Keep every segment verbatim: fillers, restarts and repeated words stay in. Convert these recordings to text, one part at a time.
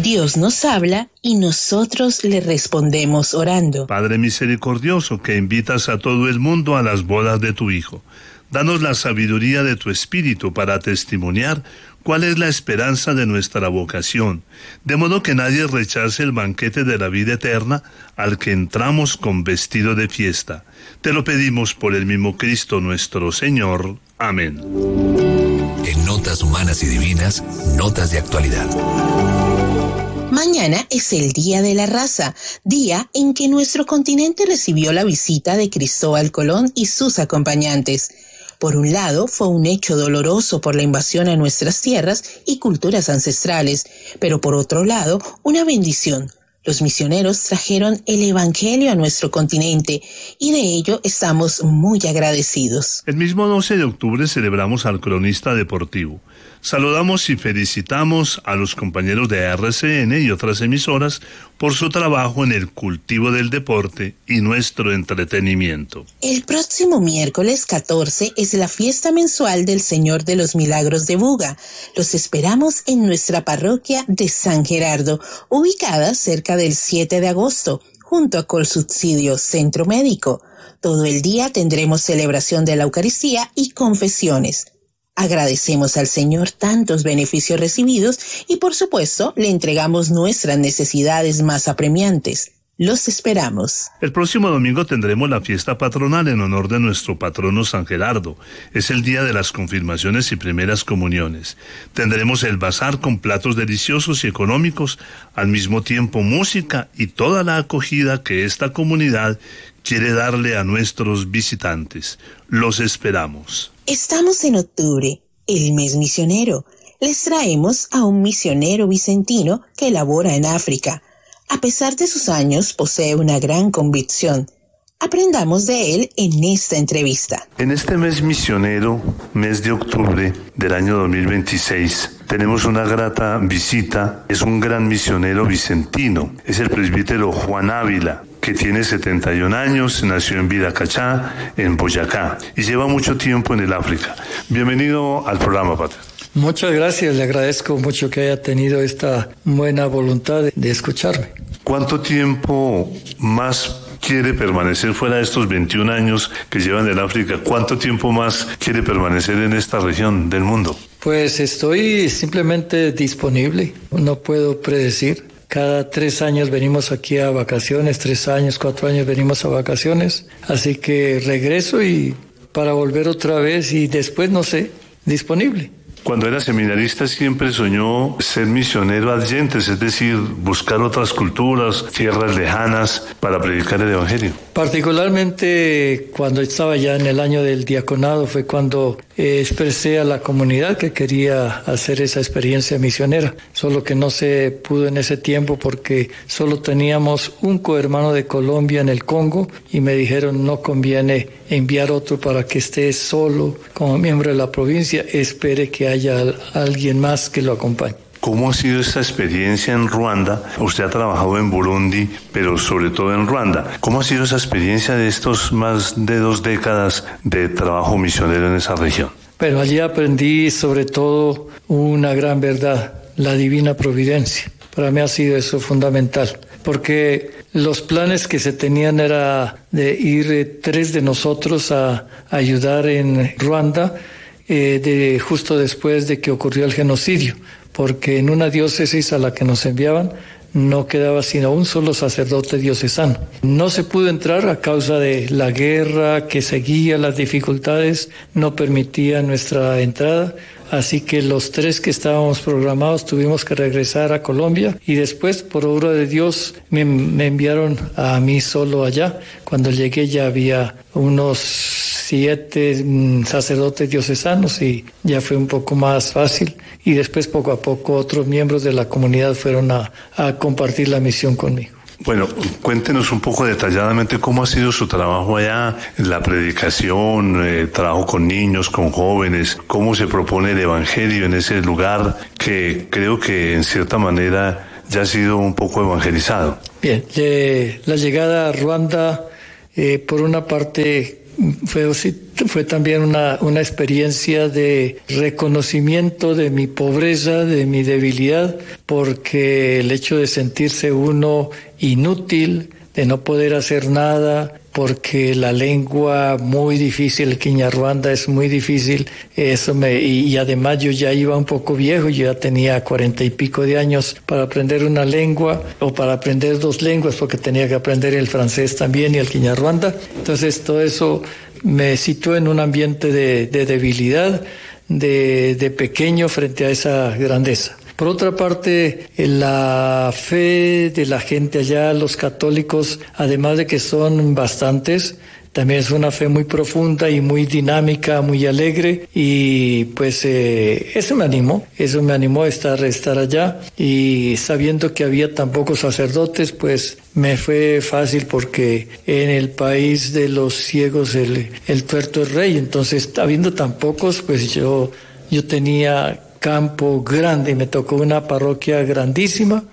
Dios nos habla y nosotros le respondemos orando. Padre misericordioso, que invitas a todo el mundo a las bodas de tu Hijo, danos la sabiduría de tu Espíritu para testimoniar cuál es la esperanza de nuestra vocación, de modo que nadie rechace el banquete de la vida eterna al que entramos con vestido de fiesta. Te lo pedimos por el mismo Cristo nuestro Señor. Amén. En Notas Humanas y Divinas, notas de actualidad. Mañana es el Día de la Raza, día en que nuestro continente recibió la visita de Cristóbal Colón y sus acompañantes. Por un lado, fue un hecho doloroso por la invasión a nuestras tierras y culturas ancestrales, pero por otro lado, una bendición. Los misioneros trajeron el Evangelio a nuestro continente y de ello estamos muy agradecidos. El mismo doce de octubre celebramos al cronista deportivo. Saludamos y felicitamos a los compañeros de R C N y otras emisoras por su trabajo en el cultivo del deporte y nuestro entretenimiento. El próximo miércoles catorce es la fiesta mensual del Señor de los Milagros de Buga. Los esperamos en nuestra parroquia de San Gerardo, ubicada cerca del siete de agosto, junto a Colsubsidio Centro Médico. Todo el día tendremos celebración de la Eucaristía y confesiones. Agradecemos al Señor tantos beneficios recibidos y, por supuesto, le entregamos nuestras necesidades más apremiantes. Los esperamos. El próximo domingo tendremos la fiesta patronal en honor de nuestro patrono San Gerardo. Es el día de las confirmaciones y primeras comuniones. Tendremos el bazar con platos deliciosos y económicos, al mismo tiempo música y toda la acogida que esta comunidad quiere darle a nuestros visitantes. Los esperamos. Estamos en octubre, el mes misionero. Les traemos a un misionero vicentino que labora en África. A pesar de sus años, posee una gran convicción. Aprendamos de él en esta entrevista. En este mes misionero, mes de octubre del año dos mil veintiséis, tenemos una grata visita. Es un gran misionero vicentino. Es el presbítero Juan Ávila, que tiene setenta y un años, nació en Viracachá, en Boyacá, y lleva mucho tiempo en el África. Bienvenido al programa, Padre. Muchas gracias, le agradezco mucho que haya tenido esta buena voluntad de, de escucharme. ¿Cuánto tiempo más quiere permanecer fuera de estos veintiún años que llevan en el África? ¿Cuánto tiempo más quiere permanecer en esta región del mundo? Pues estoy simplemente disponible, no puedo predecir. Cada tres años venimos aquí a vacaciones, tres años, cuatro años venimos a vacaciones. Así que regreso y para volver otra vez y después, no sé, disponible. Cuando era seminarista siempre soñó ser misionero adyentes, es decir, buscar otras culturas, tierras lejanas para predicar el Evangelio. Particularmente cuando estaba ya en el año del diaconado fue cuando eh, expresé a la comunidad que quería hacer esa experiencia misionera, solo que no se pudo en ese tiempo porque solo teníamos un cohermano de Colombia en el Congo y me dijeron no conviene enviar otro para que esté solo como miembro de la provincia, espere que haya alguien más que lo acompañe. ¿Cómo ha sido esta experiencia en Ruanda? Usted ha trabajado en Burundi, pero sobre todo en Ruanda. ¿Cómo ha sido esa experiencia de estos más de dos décadas de trabajo misionero en esa región? Pero allí aprendí sobre todo una gran verdad, la divina providencia. Para mí ha sido eso fundamental, porque los planes que se tenían era de ir eh, tres de nosotros a, a ayudar en Ruanda, eh, de, justo después de que ocurrió el genocidio, porque en una diócesis a la que nos enviaban no quedaba sino un solo sacerdote diocesano. No se pudo entrar a causa de la guerra que seguía, las dificultades no permitían nuestra entrada, así que los tres que estábamos programados tuvimos que regresar a Colombia y después, por obra de Dios, me, me enviaron a mí solo allá. Cuando llegué ya había unos siete mm, sacerdotes diocesanos y ya fue un poco más fácil. Y después, poco a poco, otros miembros de la comunidad fueron a, a compartir la misión conmigo. Bueno, cuéntenos un poco detalladamente cómo ha sido su trabajo allá, la predicación, eh, trabajo con niños, con jóvenes, cómo se propone el Evangelio en ese lugar que creo que en cierta manera ya ha sido un poco evangelizado. Bien, eh, la llegada a Ruanda, eh, por una parte fue, fue también una, una experiencia de reconocimiento de mi pobreza, de mi debilidad, porque el hecho de sentirse uno inútil, de no poder hacer nada, porque la lengua muy difícil, el Kinyarwanda es muy difícil, eso me, y, y además yo ya iba un poco viejo, yo ya tenía cuarenta y pico de años para aprender una lengua, o para aprender dos lenguas, porque tenía que aprender el francés también y el Kinyarwanda. Entonces todo eso me situó en un ambiente de, de debilidad, de, de pequeño frente a esa grandeza. Por otra parte, la fe de la gente allá, los católicos, además de que son bastantes, también es una fe muy profunda y muy dinámica, muy alegre, y pues eh, eso me animó, eso me animó a estar, estar allá, y sabiendo que había tan pocos sacerdotes, pues me fue fácil, porque en el país de los ciegos el, el tuerto es rey, entonces habiendo tan pocos, pues yo, yo tenía campo grande y me tocó una parroquia grandísima,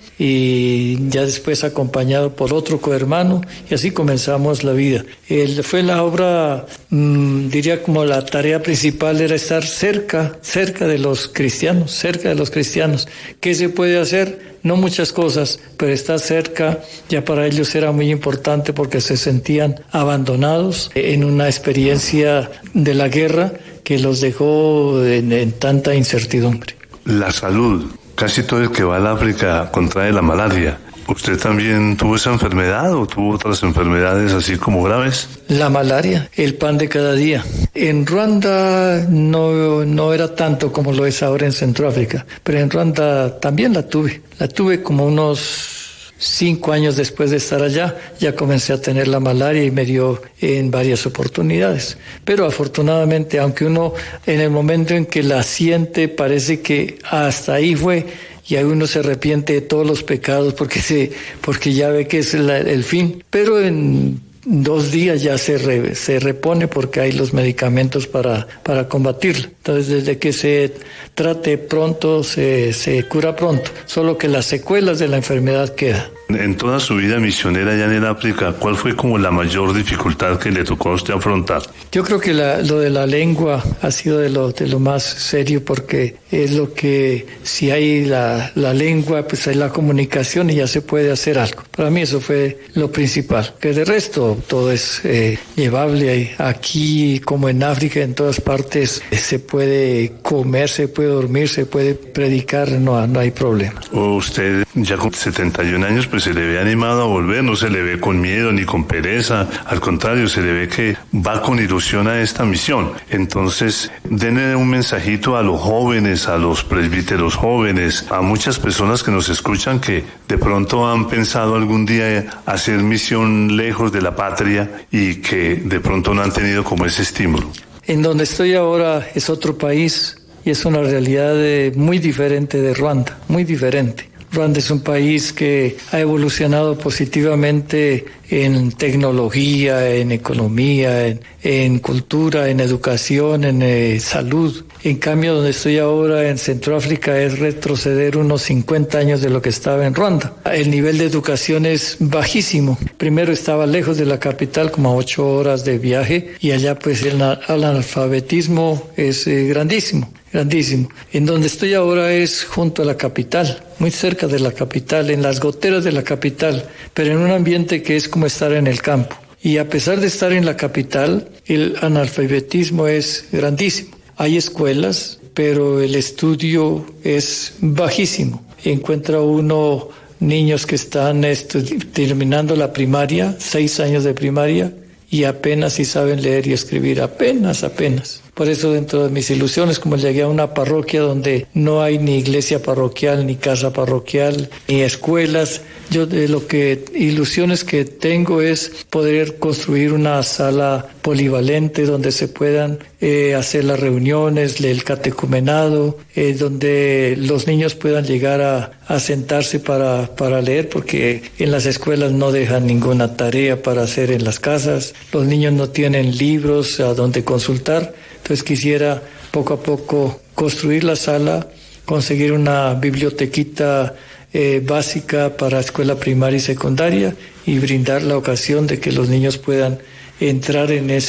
y ya después acompañado por otro cohermano, y así comenzamos la vida. El, fue la obra, mmm, diría como la tarea principal era estar cerca, cerca de los cristianos, cerca de los cristianos. ¿Qué se puede hacer? No muchas cosas, pero estar cerca ya para ellos era muy importante, porque se sentían abandonados en una experiencia de la guerra que los dejó en, en tanta incertidumbre. La salud. Casi todo el que va al África contrae la malaria. ¿Usted también tuvo esa enfermedad o tuvo otras enfermedades así como graves? La malaria, el pan de cada día. En Ruanda no, no era tanto como lo es ahora en Centroáfrica, pero en Ruanda también la tuve. La tuve como unos cinco años después de estar allá, ya comencé a tener la malaria y me dio en varias oportunidades. Pero afortunadamente, aunque uno en el momento en que la siente parece que hasta ahí fue, y ahí uno se arrepiente de todos los pecados porque se, porque ya ve que es la, el fin. Pero en dos días ya se, re, se repone, porque hay los medicamentos para, para combatirlo. Entonces, desde que se trate pronto, se, se cura pronto. Solo que las secuelas de la enfermedad quedan. En toda su vida misionera allá en el África, ¿cuál fue como la mayor dificultad que le tocó a usted afrontar? Yo creo que la, lo de la lengua ha sido de lo, de lo más serio, porque es lo que, si hay la, la lengua, pues hay la comunicación y ya se puede hacer algo. Para mí eso fue lo principal. Que de resto todo es eh, llevable. Aquí como en África, en todas partes, eh, se puede comer, se puede dormir, se puede predicar, no, no hay problema. Usted ya con setenta y un años, pues se le ve animado a volver, no se le ve con miedo ni con pereza, al contrario, se le ve que va con ilusión a esta misión. Entonces, denle un mensajito a los jóvenes, a los presbíteros jóvenes, a muchas personas que nos escuchan que de pronto han pensado algún día hacer misión lejos de la patria y que de pronto no han tenido como ese estímulo. En donde estoy ahora es otro país y es una realidad de, muy diferente de Ruanda, muy diferente. Ruanda es un país que ha evolucionado positivamente en tecnología, en economía, en, en cultura, en educación, en eh, salud. En cambio, donde estoy ahora en Centroáfrica es retroceder unos cincuenta años de lo que estaba en Ruanda. El nivel de educación es bajísimo. Primero estaba lejos de la capital, como a ocho horas de viaje, y allá pues el analfabetismo es eh, grandísimo. Grandísimo. En donde estoy ahora es junto a la capital, muy cerca de la capital, en las goteras de la capital, pero en un ambiente que es como estar en el campo. Y a pesar de estar en la capital, el analfabetismo es grandísimo. Hay escuelas, pero el estudio es bajísimo. Encuentra uno niños que están terminando la primaria, seis años de primaria, y apenas si saben leer y escribir, apenas, apenas. Por eso, dentro de mis ilusiones, como llegué a una parroquia donde no hay ni iglesia parroquial, ni casa parroquial, ni escuelas, yo de lo que ilusiones que tengo es poder construir una sala polivalente donde se puedan eh, hacer las reuniones, el catecumenado, eh, donde los niños puedan llegar a, a sentarse para, para leer, porque en las escuelas no dejan ninguna tarea para hacer en las casas, los niños no tienen libros a donde consultar. Entonces quisiera poco a poco construir la sala, conseguir una bibliotequita eh, básica para escuela primaria y secundaria y brindar la ocasión de que los niños puedan entrar en ese